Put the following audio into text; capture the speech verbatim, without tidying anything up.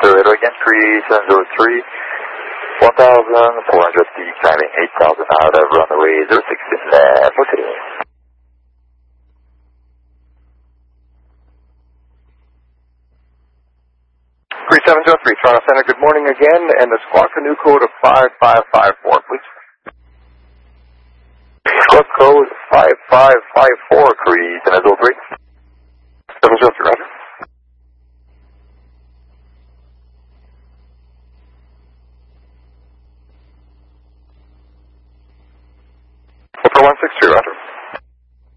Toyota again, three seven zero three, one thousand four hundred feet, climbing eight thousand out of runway zero six left, okay. three seven zero three, Toronto Center, good morning again, and the squawk a new code of five five five four, please. Squawk code five five five four, Cree, seven zero three. seven zero three, roger. one six three, roger.